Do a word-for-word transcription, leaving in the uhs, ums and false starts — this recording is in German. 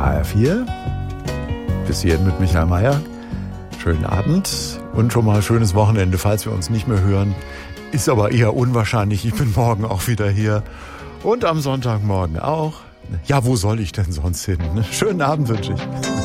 H R vier. Bis hierhin mit Michael Mayer. Schönen Abend und schon mal schönes Wochenende, falls wir uns nicht mehr hören. Ist aber eher unwahrscheinlich. Ich bin morgen auch wieder hier. Und am Sonntagmorgen auch. Ja, wo soll ich denn sonst hin? Schönen Abend wünsche ich.